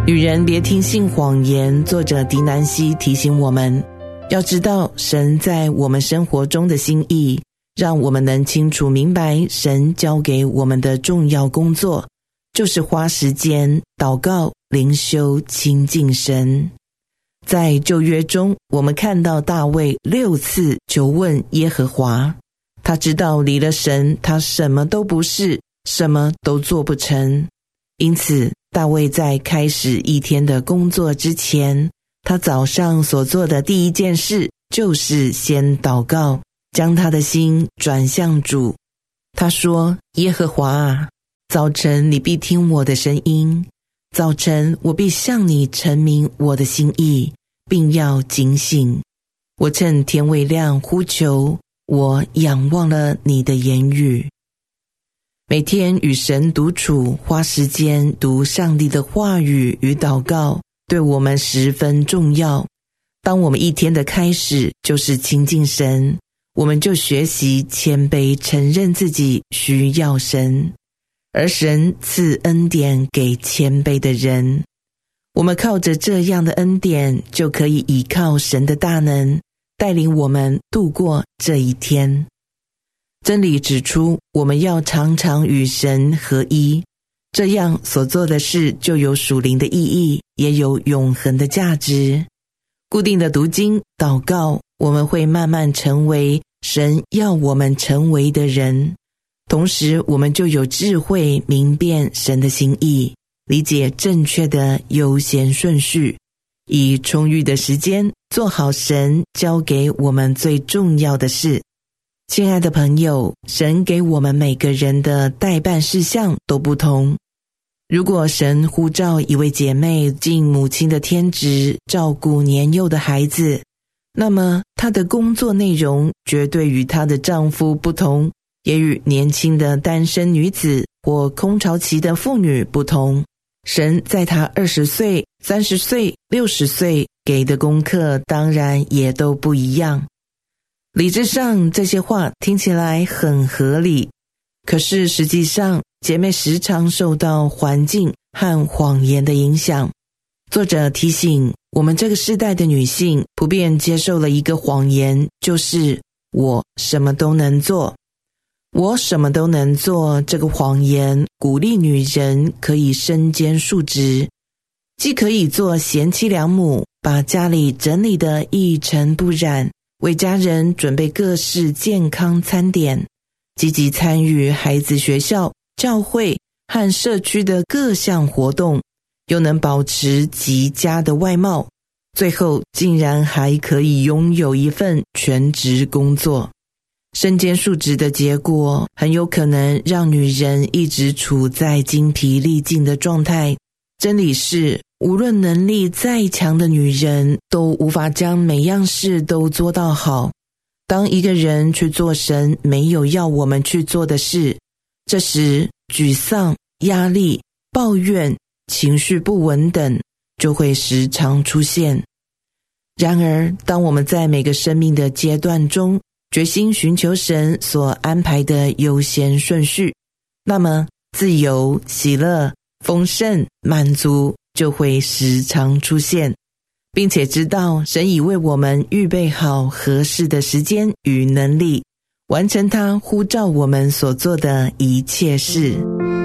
女人别听信谎言，作者狄南希提醒我们，要知道神在我们生活中的心意，让我们能清楚明白神交给我们的重要工作，就是花时间祷告、灵修、亲近神。在旧约中，我们看到大卫6次求问耶和华，他知道离了神，他什么都不是，什么都做不成。因此大卫在开始一天的工作之前，他早上所做的第一件事就是先祷告，将他的心转向主。他说，耶和华啊，早晨你必听我的声音，早晨我必向你陈明我的心意，并要警醒。我趁天未亮呼求，我仰望了你的言语。每天与神独处，花时间读上帝的话语与祷告，对我们十分重要。当我们一天的开始就是亲近神，我们就学习谦卑，承认自己需要神，而神赐恩典给谦卑的人。我们靠着这样的恩典，就可以依靠神的大能，带领我们度过这一天。真理指出，我们要常常与神合一，这样所做的事就有属灵的意义，也有永恒的价值。固定的读经、祷告，我们会慢慢成为神要我们成为的人，同时我们就有智慧明辨神的心意，理解正确的优先顺序，以充裕的时间做好神交给我们最重要的事。亲爱的朋友，神给我们每个人的待办事项都不同。如果神呼召一位姐妹尽母亲的天职，照顾年幼的孩子，那么她的工作内容绝对与她的丈夫不同，也与年轻的单身女子或空巢期的妇女不同。神在她20岁、30岁、60岁给的功课当然也都不一样。理智上这些话听起来很合理，可是实际上姐妹时常受到环境和谎言的影响。作者提醒我们，这个世代的女性普遍接受了一个谎言，就是我什么都能做。我什么都能做这个谎言鼓励女人可以身兼数职，既可以做贤妻良母，把家里整理得一尘不染，为家人准备各式健康餐点，积极参与孩子学校、教会和社区的各项活动，又能保持极佳的外貌，最后竟然还可以拥有一份全职工作。身兼数职的结果，很有可能让女人一直处在精疲力尽的状态。真理是，无论能力再强的女人，都无法将每样事都做到好。当一个人去做神没有要我们去做的事，这时沮丧、压力、抱怨、情绪不稳等就会时常出现。然而，当我们在每个生命的阶段中决心寻求神所安排的优先顺序，那么自由、喜乐、丰盛、满足就会时常出现，并且知道神已为我们预备好合适的时间与能力，完成他呼召我们所做的一切事。